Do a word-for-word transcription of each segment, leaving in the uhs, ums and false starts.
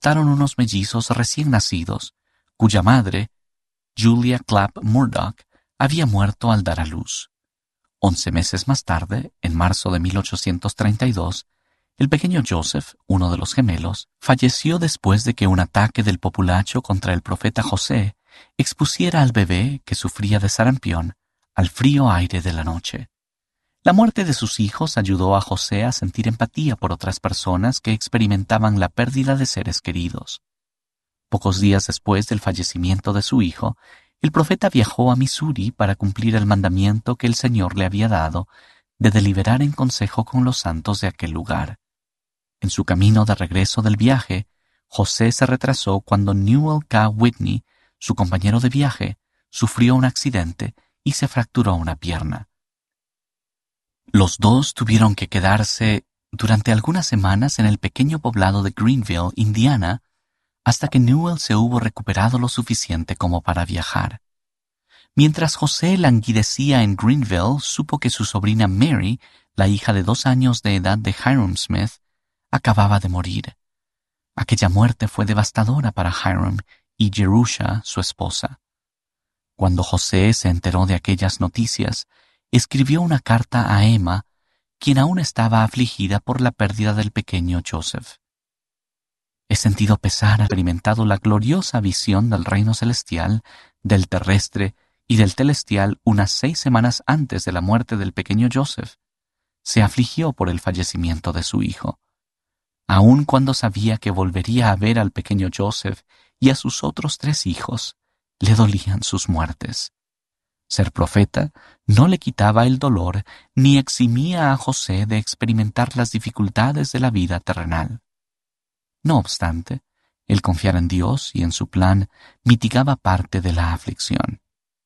adoptaron unos mellizos recién nacidos, cuya madre, Julia Clapp Murdoch, había muerto al dar a luz. Once meses más tarde, en marzo de mil ochocientos treinta y dos, el pequeño Joseph, uno de los gemelos, falleció después de que un ataque del populacho contra el profeta José expusiera al bebé, que sufría de sarampión, al frío aire de la noche. La muerte de sus hijos ayudó a José a sentir empatía por otras personas que experimentaban la pérdida de seres queridos. Pocos días después del fallecimiento de su hijo, el profeta viajó a Missouri para cumplir el mandamiento que el Señor le había dado de deliberar en consejo con los santos de aquel lugar. En su camino de regreso del viaje, José se retrasó cuando Newell K. Whitney, su compañero de viaje, sufrió un accidente y se fracturó una pierna. Los dos tuvieron que quedarse durante algunas semanas en el pequeño poblado de Greenville, Indiana, hasta que Newell se hubo recuperado lo suficiente como para viajar. Mientras José languidecía en Greenville, supo que su sobrina Mary, la hija de dos años de edad de Hiram Smith, acababa de morir. Aquella muerte fue devastadora para Hiram y Jerusha, su esposa. Cuando José se enteró de aquellas noticias, escribió una carta a Emma, quien aún estaba afligida por la pérdida del pequeño Joseph. He sentido pesar, experimentado la gloriosa visión del reino celestial, del terrestre y del celestial unas seis semanas antes de la muerte del pequeño Joseph. Se afligió por el fallecimiento de su hijo. Aun cuando sabía que volvería a ver al pequeño Joseph y a sus otros tres hijos, le dolían sus muertes. Ser profeta no le quitaba el dolor ni eximía a José de experimentar las dificultades de la vida terrenal. No obstante, el confiar en Dios y en su plan mitigaba parte de la aflicción.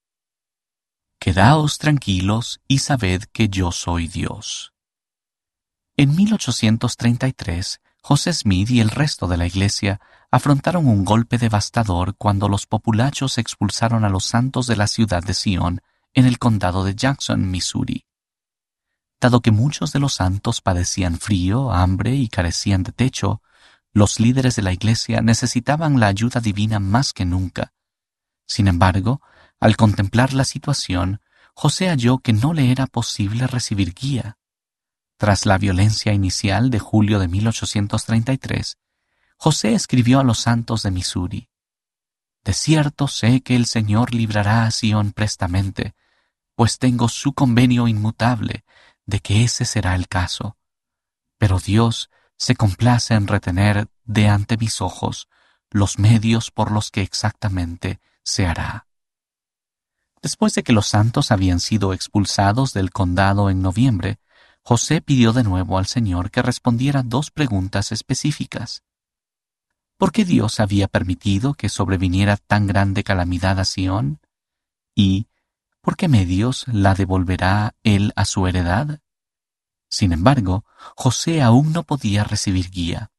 Quedaos tranquilos y sabed que yo soy Dios. En mil ochocientos treinta y tres, José Smith y el resto de la iglesia afrontaron un golpe devastador cuando los populachos expulsaron a los santos de la ciudad de Sion en el condado de Jackson, Missouri. Dado que muchos de los santos padecían frío, hambre y carecían de techo, los líderes de la iglesia necesitaban la ayuda divina más que nunca. Sin embargo, al contemplar la situación, José halló que no le era posible recibir guía. Tras la violencia inicial de julio de mil ochocientos treinta y tres, José escribió a los santos de Missouri: «De cierto sé que el Señor librará a Sion prestamente, pues tengo su convenio inmutable de que ese será el caso. Pero Dios se complace en retener de ante mis ojos los medios por los que exactamente se hará». Después de que los santos habían sido expulsados del condado en noviembre, José pidió de nuevo al Señor que respondiera dos preguntas específicas. ¿Por qué Dios había permitido que sobreviniera tan grande calamidad a Sion? ¿Y por qué medios la devolverá él a su heredad? Sin embargo, José aún no podía recibir guía.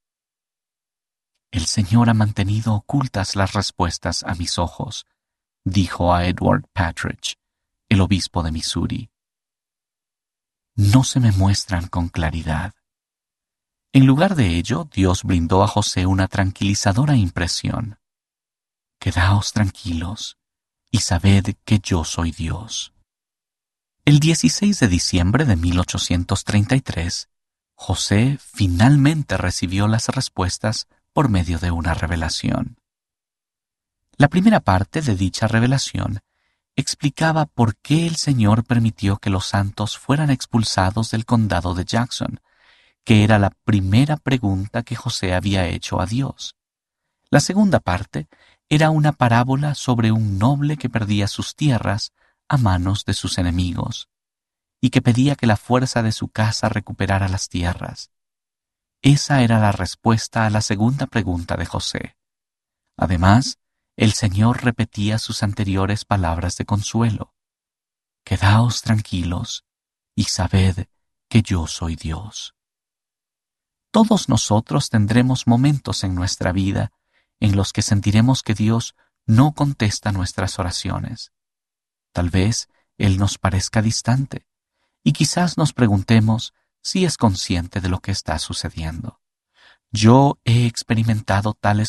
«El Señor ha mantenido ocultas las respuestas a mis ojos», dijo a Edward Patridge, el obispo de Missouri. «No se me muestran con claridad». En lugar de ello, Dios brindó a José una tranquilizadora impresión. «Quedaos tranquilos y sabed que yo soy Dios». El dieciséis de diciembre de mil ochocientos treinta y tres, José finalmente recibió las respuestas por medio de una revelación. La primera parte de dicha revelación explicaba por qué el Señor permitió que los santos fueran expulsados del condado de Jackson, que era la primera pregunta que José había hecho a Dios. La segunda parte era una parábola sobre un noble que perdía sus tierras a manos de sus enemigos, y que pedía que la fuerza de su casa recuperara las tierras. Esa era la respuesta a la segunda pregunta de José. Además, el Señor repetía sus anteriores palabras de consuelo: «Quedaos tranquilos y sabed que yo soy Dios». Todos nosotros tendremos momentos en nuestra vida en los que sentiremos que Dios no contesta nuestras oraciones. Tal vez Él nos parezca distante, y quizás nos preguntemos si es consciente de lo que está sucediendo. Yo he experimentado tales